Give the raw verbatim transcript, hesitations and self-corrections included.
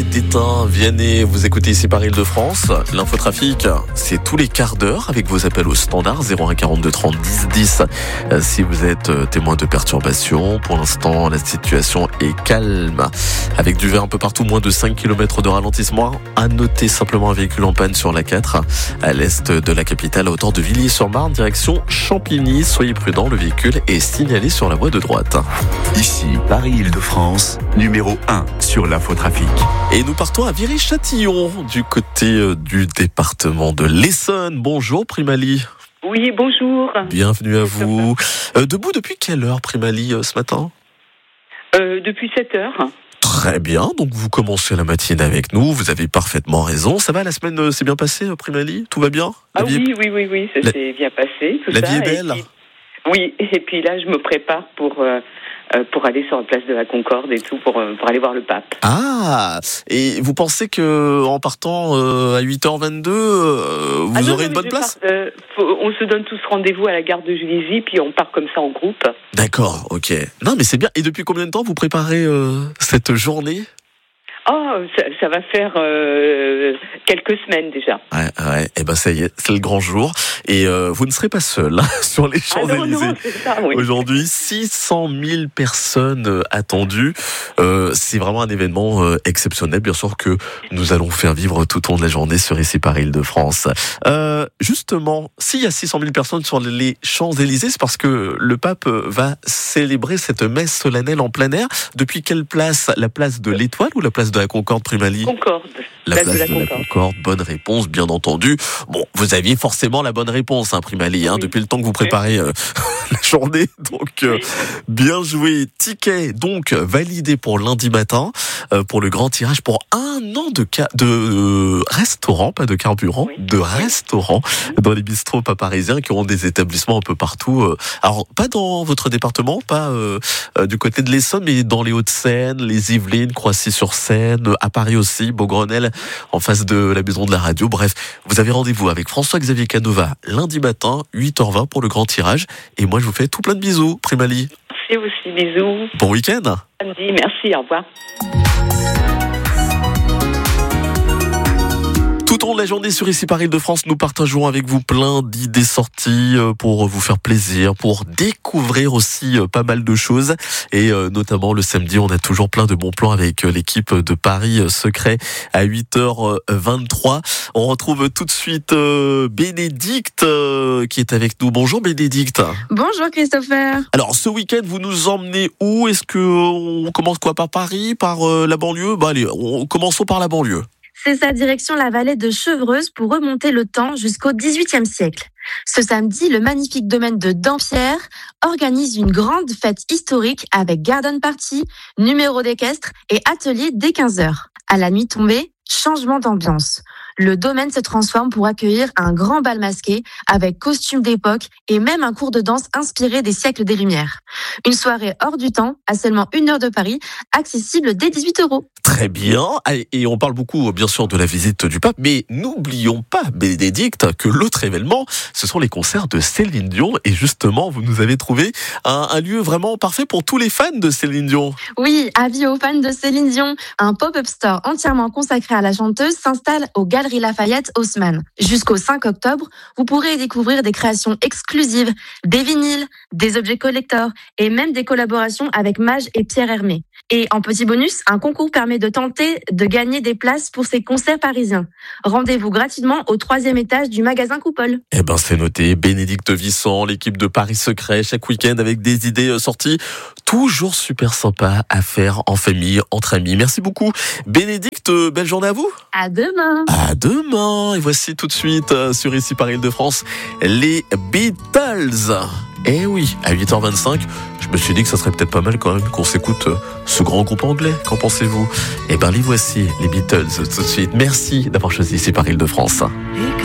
d'Étain, Vianney, vous écoutez ici par Île-de-France. L'infotrafic, c'est tous les quarts d'heure avec vos appels au standard zéro un quarante-deux trente dix dix. Si vous êtes témoin de perturbations, pour l'instant la situation est calme. Avec du vert un peu partout, moins de cinq kilomètres de ralentissement. À noter simplement un véhicule en panne sur la quatre, à l'est de la capitale, à hauteur de Villiers-sur-Marne, direction Champigny. Soyez prudents, le véhicule est signalé sur la voie de droite. Ici, Paris-Île-de-France, numéro un sur l'infotrafic. Et nous partons à Viry-Châtillon, du côté euh, du département de l'Essonne. Bonjour Primali. Oui, bonjour. Bienvenue à vous. Euh, debout depuis quelle heure Primali euh, ce matin ? euh, Depuis sept heures. Très bien, donc vous commencez la matinée avec nous, vous avez parfaitement raison. Ça va, la semaine euh, s'est bien passée Primali ? Tout va bien ? La Ah vie oui, est... oui, oui, oui, ça la... s'est bien passé. Tout la ça. vie est belle ? Et puis... Oui, et puis là, je me prépare pour... Euh... pour aller sur la place de la Concorde et tout, pour, pour aller voir le pape. Ah, et vous pensez que en partant euh, à huit heures vingt-deux, euh, vous ah non, aurez non, une bonne place ? part, euh, faut, On se donne tous rendez-vous à la gare de Juvisy, puis on part comme ça en groupe. D'accord, ok. Non, mais c'est bien. Et depuis combien de temps vous préparez euh, cette journée ? Oh, ça, ça va faire euh, quelques semaines déjà. Ouais, ouais. Et ben ça y est, c'est le grand jour. Et euh, vous ne serez pas seul hein, sur les Champs-Élysées. Ah non, non, c'est ça, oui. Aujourd'hui, six cent mille personnes attendues. Euh, c'est vraiment un événement euh, exceptionnel, bien sûr, que nous allons faire vivre tout au long de la journée sur ici par Île-de-France. Euh, justement, s'il y a six cent mille personnes sur les Champs-Élysées, c'est parce que le pape va célébrer cette messe solennelle en plein air. Depuis quelle place ? La place de l'Étoile ou la place de de la Concorde, Primali ? Concorde. La place, place de, la, de Concorde. la Concorde. Bonne réponse, bien entendu. Bon, vous aviez forcément la bonne réponse, hein, Primali, hein, oui. Depuis le temps que vous préparez euh, la journée. Donc, euh, bien joué. Ticket, donc, validé pour lundi matin, euh, pour le grand tirage pour un an de, ca- de euh, restaurant, pas de carburant, oui. de restaurant dans les bistrots pas parisiens qui auront des établissements un peu partout. Euh, alors, pas dans votre département, pas euh, euh, du côté de l'Essonne, mais dans les Hauts-de-Seine, les Yvelines, Croissy-sur-Seine, à Paris aussi, Beaugrenelle, en face de la maison de la radio. Bref, vous avez rendez-vous avec François-Xavier Canova lundi matin, huit heures vingt pour le grand tirage. Et moi, je vous fais tout plein de bisous, Primali. Merci aussi, bisous. Bon week-end. Samedi, merci, au revoir. Tout au long de la journée sur ici par Île-de-France, nous partageons avec vous plein d'idées sorties pour vous faire plaisir, pour découvrir aussi pas mal de choses. Et notamment le samedi, on a toujours plein de bons plans avec l'équipe de Paris Secret à huit heures vingt-trois. On retrouve tout de suite Bénédicte qui est avec nous. Bonjour Bénédicte. Bonjour Christopher. Alors ce week-end, vous nous emmenez où ? Est-ce qu'on commence quoi, par Paris, par la banlieue ? Bah allez, on, commençons par la banlieue. C'est sa direction la vallée de Chevreuse pour remonter le temps jusqu'au dix-huitième siècle. Ce samedi, le magnifique domaine de Dampierre organise une grande fête historique avec garden party, numéro d'équestre et atelier dès quinze heures. À la nuit tombée, changement d'ambiance. Le domaine se transforme pour accueillir un grand bal masqué avec costumes d'époque et même un cours de danse inspiré des siècles des Lumières. Une soirée hors du temps, à seulement une heure de Paris, accessible dès dix-huit euros. Très bien. Et on parle beaucoup, bien sûr, de la visite du pape, mais n'oublions pas, Bénédicte, que l'autre événement, ce sont les concerts de Céline Dion. Et justement, vous nous avez trouvé un, un lieu vraiment parfait pour tous les fans de Céline Dion. Oui, avis aux fans de Céline Dion. Un pop-up store entièrement consacré à la chanteuse s'installe au Galeries Lafayette Haussmann. Jusqu'au cinq octobre, vous pourrez découvrir des créations exclusives, des vinyles, des objets collector et même des collaborations avec Mage et Pierre Hermé. Et en petit bonus, un concours permet de tenter de gagner des places pour ces concerts parisiens. Rendez-vous gratuitement au troisième étage du magasin Coupole. Eh ben, c'est noté. Bénédicte Vissant, l'équipe de Paris Secret, chaque week-end avec des idées sorties. Toujours super sympa à faire en famille, entre amis. Merci beaucoup. Bénédicte, belle journée à vous. À demain. À demain. Et voici tout de suite, sur ici par Île-de-France, les Beatles. Eh oui, à huit heures vingt-cinq, je me suis dit que ça serait peut-être pas mal quand même qu'on s'écoute ce grand groupe anglais. Qu'en pensez-vous ? Eh ben, les voici, les Beatles, tout de suite. Merci d'avoir choisi ici par Île-de-France.